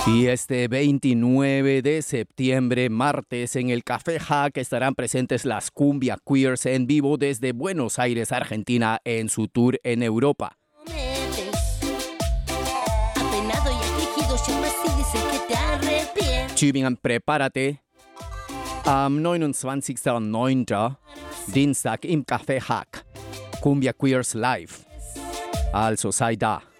Y este 29 de septiembre, martes, en el Café Hack estarán presentes las Cumbia Queers en vivo desde Buenos Aires, Argentina, en su tour en Europa. Tübingen, prepárate. Am 29.09. Dienstag im Café Hack. Cumbia Queers live. Also sei da.